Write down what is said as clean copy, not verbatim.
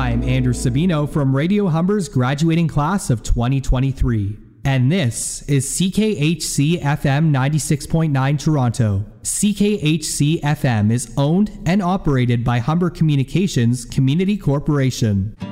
I'm Andrew Sabino from Radio Humber's graduating class of 2023. And this is CKHC FM 96.9 Toronto. CKHC FM is owned and operated by Humber Communications Community Corporation.